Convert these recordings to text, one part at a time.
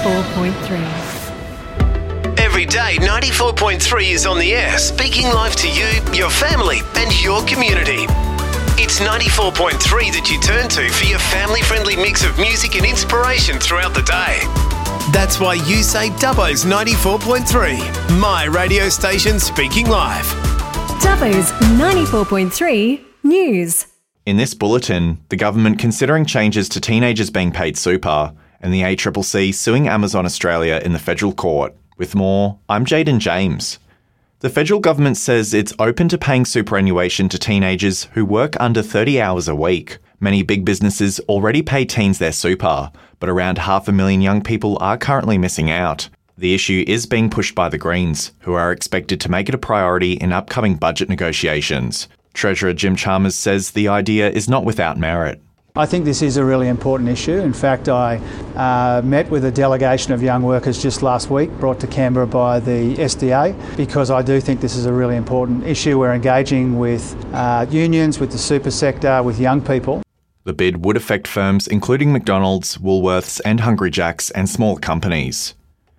94.3. Every day, 94.3 is on the air, speaking live to you, your family, and your community. It's 94.3 that you turn to for your family-friendly mix of music and inspiration throughout the day. That's why you say Dubbo's 94.3, my radio station speaking live. Dubbo's 94.3 News. In this bulletin, the government considering changes to teenagers being paid super, and the ACCC suing Amazon Australia in the federal court. With more, I'm Jaden James. The federal government says it's open to paying superannuation to teenagers who work under 30 hours a week. Many big businesses already pay teens their super, but around 500,000 young people are currently missing out. The issue is being pushed by the Greens, who are expected to make it a priority in upcoming budget negotiations. Treasurer Jim Chalmers says the idea is not without merit. I think this is a really important issue. In fact, I met with a delegation of young workers just last week, brought to Canberra by the SDA, because I do think this is a really important issue. We're engaging with unions, with the super sector, with young people. The bid would affect firms including McDonald's, Woolworths and Hungry Jack's and small companies.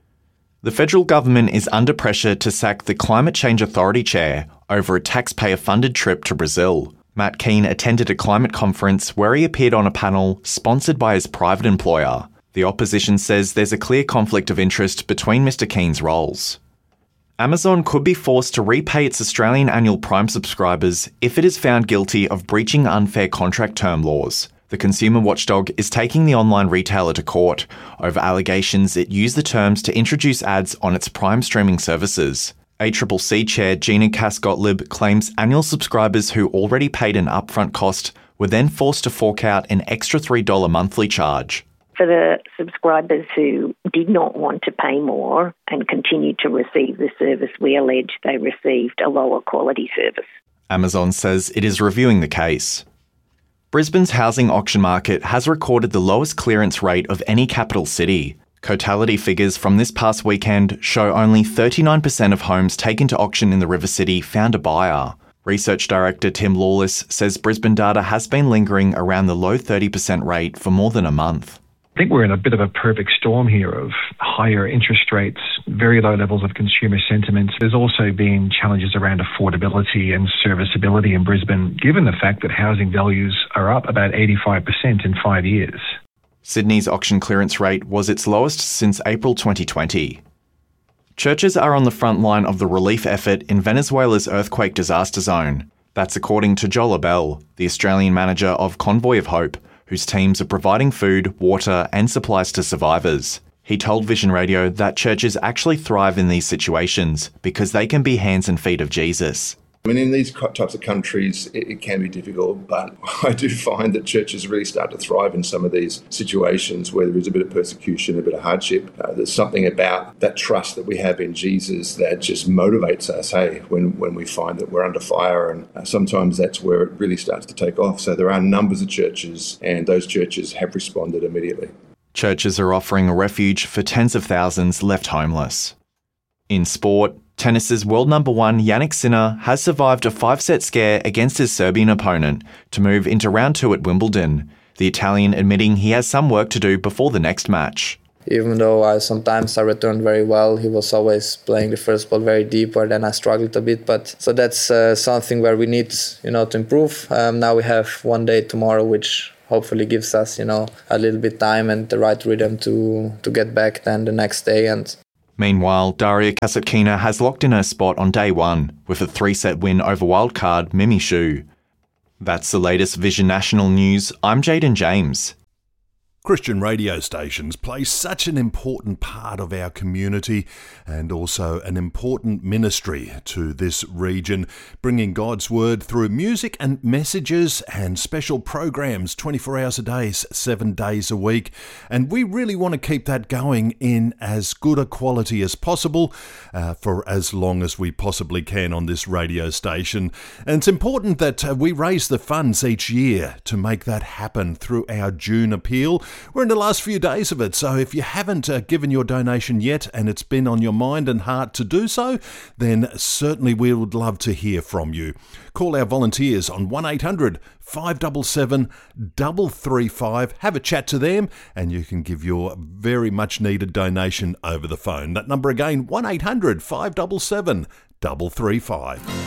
The federal government is under pressure to sack the Climate Change Authority chair over a taxpayer-funded trip to Brazil. Matt Keane attended a climate conference where he appeared on a panel sponsored by his private employer. The opposition says there's a clear conflict of interest between Mr. Keane's roles. Amazon could be forced to repay its Australian annual Prime subscribers if it is found guilty of breaching unfair contract term laws. The consumer watchdog is taking the online retailer to court over allegations it used the terms to introduce ads on its Prime streaming services. ACCC Chair Gina Cass-Gottlieb claims annual subscribers who already paid an upfront cost were then forced to fork out an extra $3 monthly charge. For the subscribers who did not want to pay more and continued to receive the service, we allege they received a lower quality service. Amazon says it is reviewing the case. Brisbane's housing auction market has recorded the lowest clearance rate of any capital city. Cotality figures from this past weekend show only 39% of homes taken to auction in the River City found a buyer. Research Director Tim Lawless says Brisbane data has been lingering around the low 30% rate for more than a month. I think we're in a bit of a perfect storm here of higher interest rates, very low levels of consumer sentiment. There's also been challenges around affordability and serviceability in Brisbane, given the fact that housing values are up about 85% in 5 years. Sydney's auction clearance rate was its lowest since April 2020. Churches are on the front line of the relief effort in Venezuela's earthquake disaster zone. That's according to Joel Abel, the Australian manager of Convoy of Hope, whose teams are providing food, water and supplies to survivors. He told Vision Radio that churches actually thrive in these situations because they can be hands and feet of Jesus. I mean, in these types of countries, it can be difficult, but I do find that churches really start to thrive in some of these situations where there is a bit of persecution, a bit of hardship. There's something about that trust that we have in Jesus that just motivates us, when we find that we're under fire, and sometimes that's where it really starts to take off. So there are numbers of churches, and those churches have responded immediately. Churches are offering a refuge for tens of thousands left homeless. In sport, tennis's world number one Jannik Sinner has survived a 5-set scare against his Serbian opponent to move into round 2 at Wimbledon, the Italian admitting he has some work to do before the next match. Even though I returned very well, he was always playing the first ball very deep, where then I struggled a bit. So that's something where we need, to improve. Now we have one day tomorrow, which hopefully gives us, a little bit time and the right rhythm to get back then the next day. Meanwhile, Daria Kasatkina has locked in her spot on day 1 with a 3-set win over wildcard Mimi Xu. That's the latest Vision National News. I'm Jaden James. Christian radio stations play such an important part of our community and also an important ministry to this region, bringing God's word through music and messages and special programs 24 hours a day, 7 days a week. And we really want to keep that going in as good a quality as possible for as long as we possibly can on this radio station. And it's important that we raise the funds each year to make that happen through our June appeal. We're in the last few days of it, so if you haven't given your donation yet and it's been on your mind and heart to do so, then certainly we would love to hear from you. Call our volunteers on 1800 577 335. Have a chat to them and you can give your very much needed donation over the phone. That number again, 1800 577 335.